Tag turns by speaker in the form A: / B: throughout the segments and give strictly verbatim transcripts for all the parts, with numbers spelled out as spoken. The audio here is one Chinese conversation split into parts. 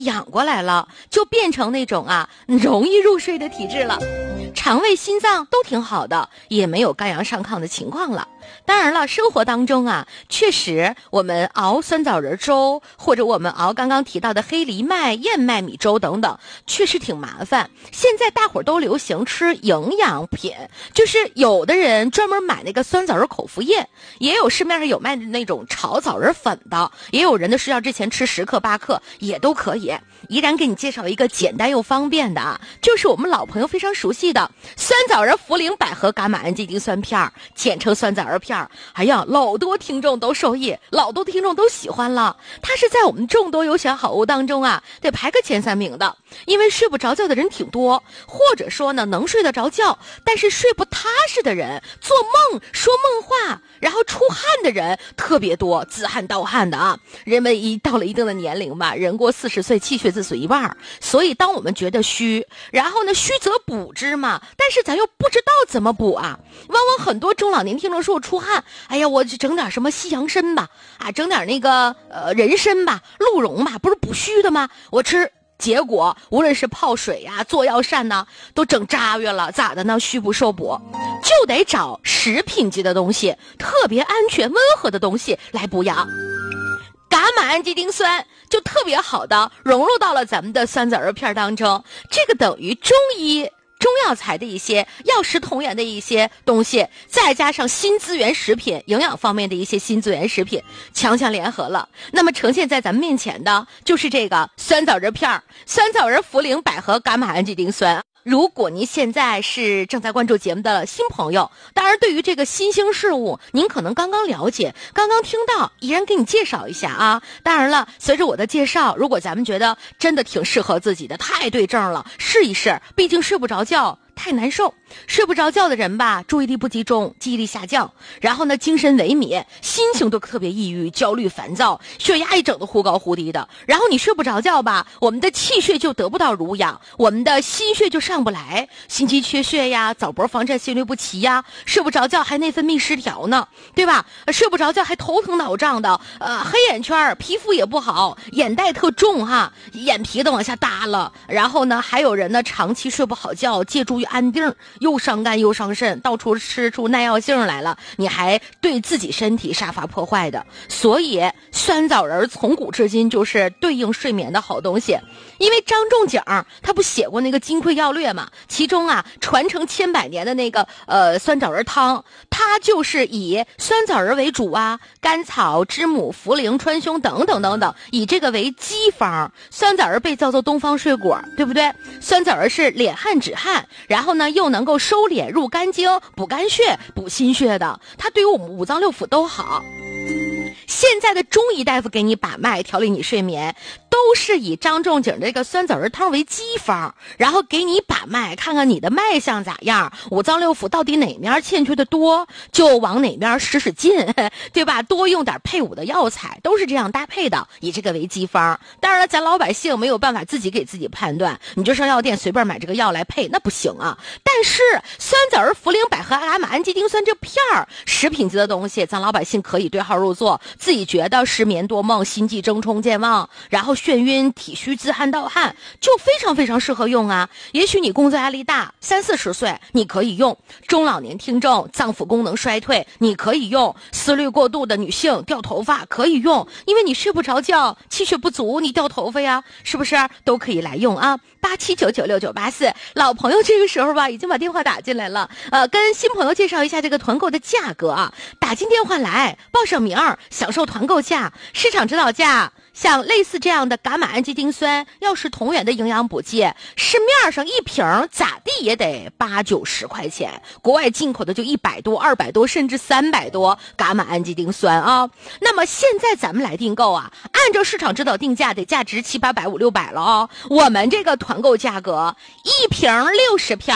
A: 养过来了，就变成那种啊容易入睡的体质了，肠胃心脏都挺好的，也没有肝阳上亢的情况了。当然了，生活当中啊，确实我们熬酸枣仁粥，或者我们熬刚刚提到的黑藜麦、燕麦米粥等等，确实挺麻烦。现在大伙儿都流行吃营养品，就是有的人专门买那个酸枣仁口服液，也有市面上有卖的那种炒枣仁粉的，也有人的睡觉之前吃十克八克也都可以。依然给你介绍一个简单又方便的啊，就是我们老朋友非常熟悉的酸枣仁茯苓百合伽马氨基丁酸片，简称酸枣仁片。哎呀，老多听众都受益，老多听众都喜欢了。它是在我们众多有选好物当中啊，得排个前三名的。因为睡不着觉的人挺多，或者说呢能睡得着觉，但是睡不踏实的人，做梦说梦话，然后出汗的人特别多，自汗盗汗的啊。人们一到了一定的年龄吧，人过四十岁，气血自损一半，所以当我们觉得虚，然后呢虚则补之嘛，但是咱又不知道怎么补啊。往往很多中老年听众说我出汗，哎呀，我就整点什么西洋参吧，啊，整点那个呃人参吧、鹿茸吧，不是补虚的吗？我吃。结果无论是泡水呀、啊、做药膳呢，都整扎月了，咋的呢？虚不受补，就得找食品级的东西，特别安全温和的东西来补养。伽马氨基丁酸就特别好的融入到了咱们的酸枣仁片当中，这个等于中医中药材的一些药食同源的一些东西，再加上新资源食品，营养方面的一些新资源食品强强联合了，那么呈现在咱们面前的就是这个酸枣仁片、酸枣仁茯苓百合伽马氨基丁酸。如果您现在是正在关注节目的新朋友，当然对于这个新兴事物您可能刚刚了解，刚刚听到，依然给你介绍一下啊。当然了，随着我的介绍，如果咱们觉得真的挺适合自己的，太对症了，试一试，毕竟睡不着觉太难受，睡不着觉的人吧，注意力不集中，记忆力下降，然后呢精神萎靡，心情都特别抑郁、焦虑、烦躁，血压一整的忽高忽低的。然后你睡不着觉吧，我们的气血就得不到濡养，我们的心血就上不来，心肌缺血呀，早搏房颤心律不齐呀，睡不着觉还内分泌失调呢，对吧？睡不着觉还头疼脑胀的，呃，黑眼圈，皮肤也不好，眼袋特重哈，眼皮子往下耷了。然后呢，还有人呢长期睡不好觉，借助于安定，又伤肝又伤肾，到处吃出耐药性来了，你还对自己身体杀伐破坏的。所以酸枣仁从古至今就是对应睡眠的好东西。因为张仲景他不写过那个金匮要略嘛，其中啊传承千百年的那个呃酸枣仁汤，它就是以酸枣仁为主啊，甘草、知母、茯苓、川芎等等等等，以这个为基方。酸枣仁被叫做东方睡果，对不对？酸枣仁是敛汗止汗，然后呢又能够收敛入肝经，补肝血、补心血的，它对于我们五脏六腑都好。现在的中医大夫给你把脉调理你睡眠，都是以张仲景这个酸枣仁汤为基方，然后给你把脉，看看你的脉象咋样，五脏六腑到底哪面欠缺的多，就往哪面使使劲，对吧？多用点配伍的药材，都是这样搭配的，以这个为基方。当然了，咱老百姓没有办法自己给自己判断，你就上药店随便买这个药来配，那不行啊。但是酸枣仁茯苓百合伽马氨基丁酸这片儿，食品级的东西，咱老百姓可以对号入座，自己觉得失眠多梦、心悸怔冲健忘，然后眩晕、体虚、自汗盗汗，就非常非常适合用啊。也许你工作压力大，三四十岁你可以用；中老年听众脏腑功能衰退你可以用；思虑过度的女性掉头发可以用，因为你睡不着觉，气血不足，你掉头发呀，是不是都可以来用啊？八七九九六九八四，老朋友这个时候吧已经把电话打进来了，呃，跟新朋友介绍一下这个团购的价格啊，打进电话来，报上名儿，享受团购价，市场指导价。像类似这样的伽马氨基丁酸、药食同源的营养补剂，市面上一瓶咋地也得八九十块钱，国外进口的就一百多、二百多，甚至三百多伽马氨基丁酸啊。那么现在咱们来订购啊，按照市场指导定价得价值七八百五六百了哦。我们这个团购价格，一瓶六十片，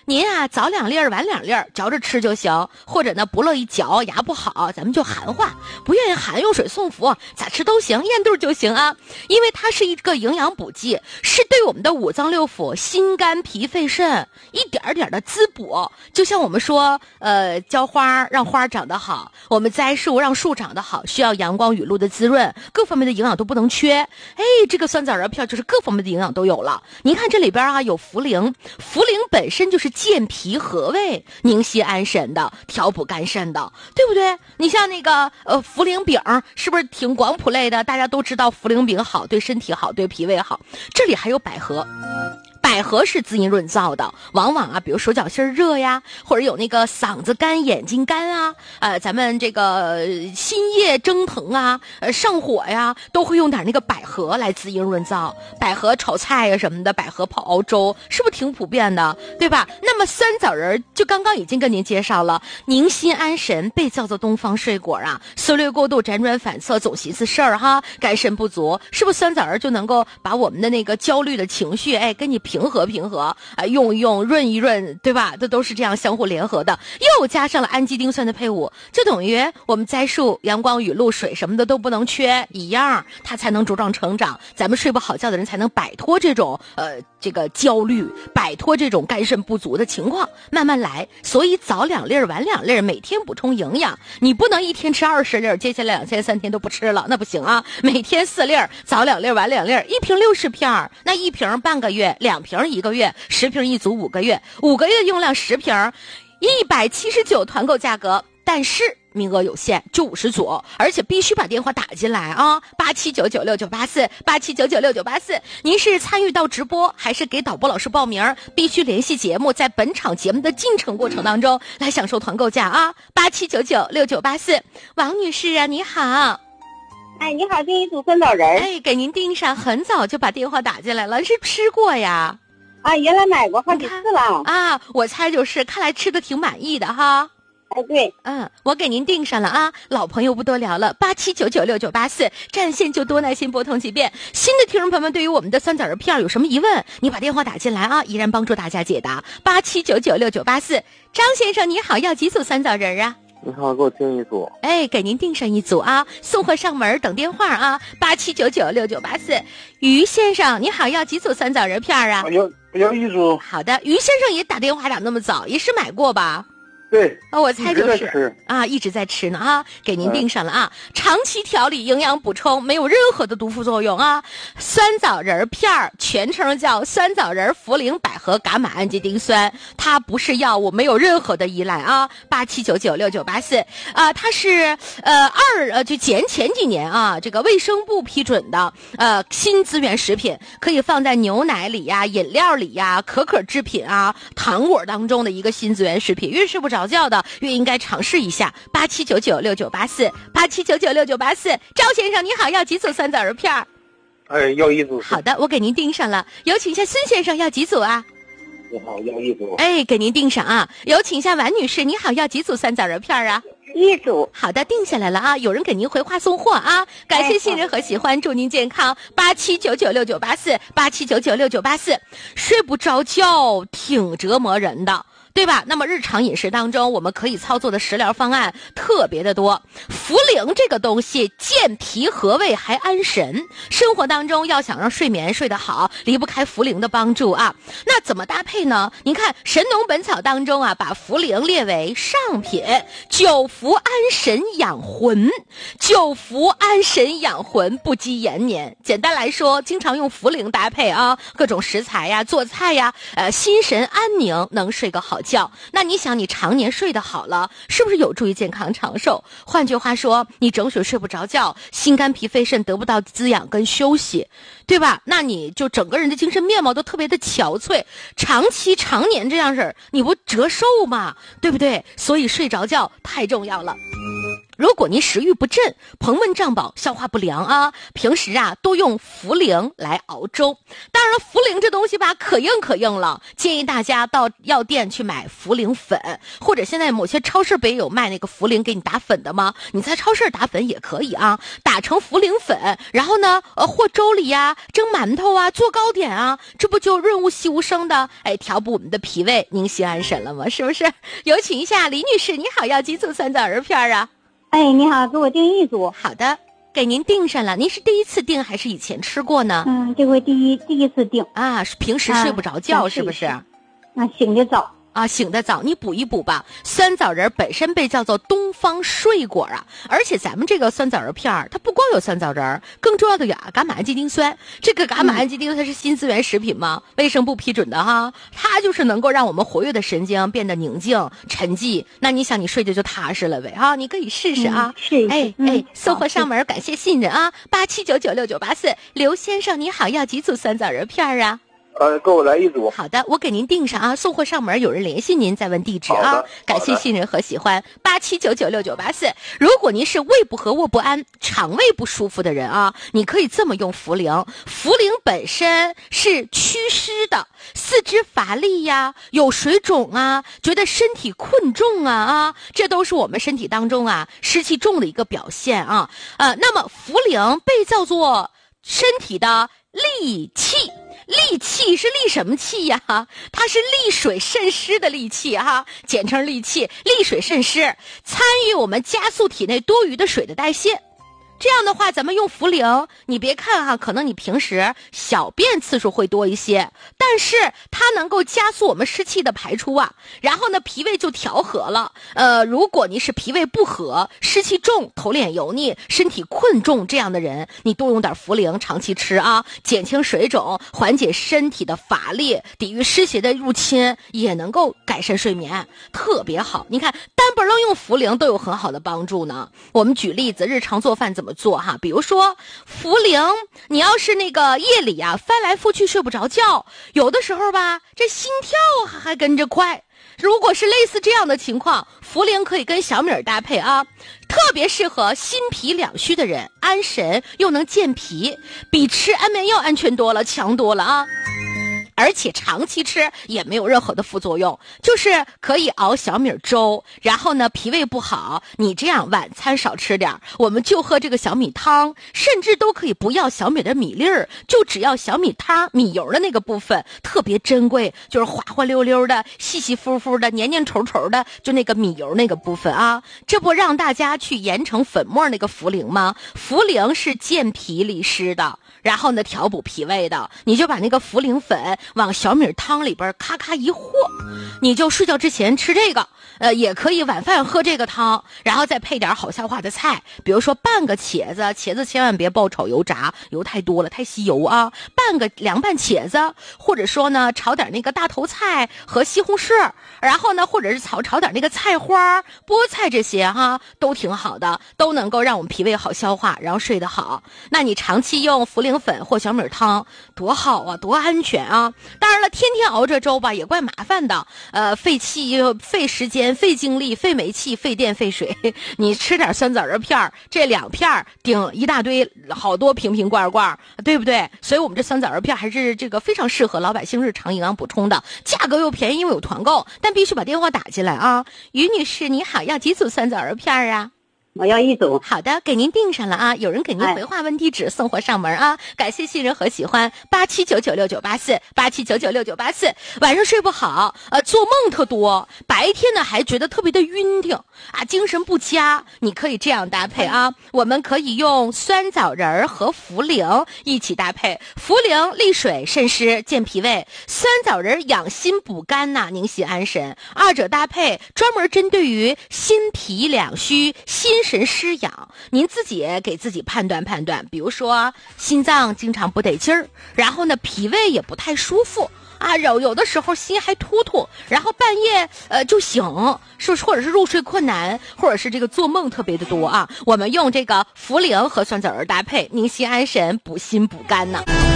A: 您啊早两粒儿晚两粒儿嚼着吃就行，或者呢不乐意嚼牙不好，咱们就含化，不愿意含用水送服，咋吃都行，咽肚就行啊。因为它是一个营养补剂，是对我们的五脏六腑、心肝脾肺肾一点点的滋补。就像我们说呃浇花让花长得好，我们栽树让树长得好，需要阳光雨露的滋润，各方面的营养都不能缺。哎，这个酸枣仁片就是各方面的营养都有了。您看这里边啊有茯苓，茯苓本身就是健脾和胃、宁心安神的，调补肝肾的，对不对？你像那个呃茯苓饼是不是挺广谱类的？大家都知道茯苓饼好，对身体好，对脾胃好。这里还有百合。百合是滋阴润燥的，往往啊，比如手脚心热呀，或者有那个嗓子干、眼睛干啊，呃，咱们这个心叶蒸腾啊，呃，上火呀，都会用点那个百合来滋阴润燥。百合炒菜呀什么的，百合泡熬粥，是不是挺普遍的，对吧？那么酸枣仁就刚刚已经跟您介绍了，宁心安神，被叫做东方水果啊，思虑过度、辗转反侧、总寻思事儿哈，肝肾不足，是不是酸枣仁就能够把我们的那个焦虑的情绪，哎，跟你平和平和啊、呃，用一用润一润，对吧？这都是这样相互联合的，又加上了氨基丁酸的配伍，就等于我们栽树阳光雨露水什么的都不能缺一样，它才能茁壮成长。咱们睡不好觉的人才能摆脱这种呃这个焦虑，摆脱这种肝肾不足的情况，慢慢来。所以早两粒晚两粒，每天补充营养，你不能一天吃二十粒，接下来两天三天都不吃了，那不行啊！每天四粒，早两粒晚两粒，一瓶六十片，那一瓶半个月，两瓶一个月，十瓶一组五个月，五个月用量十瓶，一百七十九团购价格，但是名额有限，就五十组，而且必须把电话打进来啊！八七九九六九八四，八七九九六九八四。您是参与到直播，还是给导播老师报名？必须联系节目，在本场节目的进程过程当中来享受团购价啊！八七九九六九八四。王女士啊，你好。
B: 哎，你好，这一组酸枣仁。
A: 哎，给您订上，很早就把电话打进来了，是吃过呀？
B: 啊，原来买过好几次了
A: 啊，我猜就是，看来吃的挺满意的哈。
B: 哎，对，
A: 嗯，我给您订上了啊，老朋友不多聊了，八七九九六九八四，占线就多耐心拨通几遍。新的听众朋友们，对于我们的酸枣仁片有什么疑问，你把电话打进来啊，依然帮助大家解答。八七九九六九八四，张先生你好，要几组酸枣仁啊？
C: 你好，给我订一组。
A: 哎，给您订上一组啊，送货上门等电话啊，八七九九六九八四。于先生你好，要几组酸枣仁片啊？
C: 要要一组。
A: 好的，于先生也打电话打那么早，也是买过吧？
C: 对，
A: 哦，我猜就是
C: 啊，
A: 一直在吃呢啊，给您订上了啊，嗯、长期调理、营养补充，没有任何的毒副作用啊。酸枣仁片儿全称叫酸枣仁茯苓百合伽马氨基丁酸，它不是药物，没有任何的依赖啊。八七九九六九八四啊，它是呃二呃就前前几年啊，这个卫生部批准的呃新资源食品，可以放在牛奶里呀、饮料里呀、可可制品啊、糖果当中的一个新资源食品，越睡不着觉的越应该尝试一下。八七九九六九八四，八七九九六九八四。赵先生你好，要几组酸枣仁片？
C: 哎，要一组。
A: 好的，我给您订上了。有请一下孙先生，要几组啊？
C: 你好，要一组。
A: 哎，给您订上啊。有请一下王女士，你好，要几组酸枣仁片啊？
B: 一组。
A: 好的，定下来了啊，有人给您回话送货啊，感谢信任和喜欢，祝您健康。八七九九六九八四，八七九九六九八四。睡不着觉挺折磨人的，对吧？那么日常饮食当中，我们可以操作的食疗方案特别的多。茯苓这个东西健脾和胃还安神，生活当中要想让睡眠睡得好，离不开茯苓的帮助啊。那怎么搭配呢？您看《神农本草》当中啊，把茯苓列为上品，久服安神养魂，久服安神养魂，不积延年。简单来说，经常用茯苓搭配啊，各种食材呀、做菜呀，呃，心神安宁，能睡个好觉。那你想，你常年睡得好了，是不是有助于健康长寿？换句话说，你整宿睡不着觉，心肝脾肺肾得不到滋养跟休息，对吧？那你就整个人的精神面貌都特别的憔悴，长期常年这样式，你不折寿吗？对不对？所以睡着觉太重要了。 如果您食欲不振、膨闷胀饱、消化不良啊，平时啊多用茯苓来熬粥。当然了，茯苓这东西吧，可硬可硬了，建议大家到药店去买茯苓粉，或者现在某些超市不也有卖那个茯苓给你打粉的吗？你在超市打粉也可以啊，打成茯苓粉，然后呢，呃，和粥里呀、蒸馒头啊、做糕点啊，这不就润物细无声的，哎，调补我们的脾胃，您心安神了吗？是不是？有请一下李女士，你好，要几组酸枣仁片啊？
B: 哎，你好，给我订一组。
A: 好的，给您订上了。您是第一次订还是以前吃过呢？
B: 嗯，这回第一第一次订
A: 啊，平时睡不着觉、啊、是不是？
B: 啊，醒得早。
A: 啊，醒得早，你补一补吧。酸枣仁本身被叫做东方睡果啊，而且咱们这个酸枣仁片儿，它不光有酸枣仁，更重要的有伽马氨基丁酸。这个伽马氨基丁它是新资源食品吗？卫生部批准的哈，它就是能够让我们活跃的神经变得宁静沉寂。那你想，你睡着就踏实了呗哈，你可以试试啊。
B: 嗯、试一试。
A: 哎
B: 嗯、
A: 哎，送货上门，感谢信任啊！八七九九六九八四，刘先生你好，要几组酸枣仁片儿啊？
C: 呃，给我来一组。
A: 好的，我给您订上啊，送货上门，有人联系您再问地址啊。感谢信任和喜欢，八七九九六九八四。如果您是胃不和、卧不安、肠胃不舒服的人啊，你可以这么用茯苓。茯苓本身是祛湿的，四肢乏力呀，有水肿啊，觉得身体困重啊啊，这都是我们身体当中啊湿气重的一个表现啊。呃，那么茯苓被叫做身体的利气。利气是利什么气呀？它是利水渗湿的利气哈，简称利气，利水渗湿，参与我们加速体内多余的水的代谢。这样的话，咱们用茯苓，你别看哈，可能你平时小便次数会多一些，但是它能够加速我们湿气的排出啊，然后呢，脾胃就调和了。呃，如果你是脾胃不和、湿气重、头脸油腻、身体困重这样的人，你多用点茯苓，长期吃啊，减轻水肿，缓解身体的乏力，抵御湿邪的入侵，也能够改善睡眠，特别好。你看，单不楞用茯苓都有很好的帮助呢。我们举例子，日常做饭怎么做哈？比如说茯苓，你要是那个夜里啊翻来覆去睡不着觉，有的时候吧这心跳还跟着快，如果是类似这样的情况，茯苓可以跟小米儿搭配啊，特别适合心脾两虚的人，安神又能健脾，比吃安眠药安全多了，强多了啊。而且长期吃也没有任何的副作用，就是可以熬小米粥，然后呢脾胃不好，你这样晚餐少吃点，我们就喝这个小米汤，甚至都可以不要小米的米粒儿，就只要小米汤米油的那个部分，特别珍贵，就是滑滑溜溜的、细细乎乎的、黏黏稠稠的，就那个米油那个部分啊，这不让大家去研成粉末那个茯苓吗？茯苓是健脾利湿的，然后呢调补脾胃的，你就把那个茯苓粉往小米汤里边咔咔一和，你就睡觉之前吃这个，呃，也可以晚饭喝这个汤，然后再配点好消化的菜，比如说半个茄子，茄子千万别爆炒油炸，油太多了，太吸油啊，半个凉拌茄子，或者说呢炒点那个大头菜和西红柿，然后呢或者是炒炒点那个菜花、菠菜这些哈，都挺好的，都能够让我们脾胃好消化，然后睡得好。那你长期用茯苓粉或小米汤多好啊，多安全啊。当然了，天天熬这粥吧也怪麻烦的，呃，费气、费时间、费精力、费煤气、费电、费水。你吃点酸枣仁片儿，这两片儿顶一大堆，好多瓶瓶罐罐，对不对？所以我们这酸枣仁片还是这个非常适合老百姓日常营养补充的，价格又便宜，因为有团购，但必须把电话打进来啊。于女士你好，要几组酸枣仁片啊？
B: 我要一组。
A: 好的，给您订上了啊，有人给您回话问地址，送货上门啊。感谢信任和喜欢，八七九九六九八四，八七九九六九八四。晚上睡不好，呃，做梦特多，白天呢还觉得特别的晕挺啊，精神不佳，你可以这样搭配啊，我们可以用酸枣仁和茯苓一起搭配，茯苓利水渗湿健脾胃，酸枣仁养心补肝呐、啊，宁心安神，二者搭配专门针对于心脾两虚、心神失养，您自己给自己判断判断，比如说心脏经常不得劲儿，然后呢脾胃也不太舒服啊，有有的时候心还突突，然后半夜呃就醒，是或者是入睡困难，或者是这个做梦特别的多啊，我们用这个茯苓和酸枣仁搭配，宁心安神，补心补肝呢。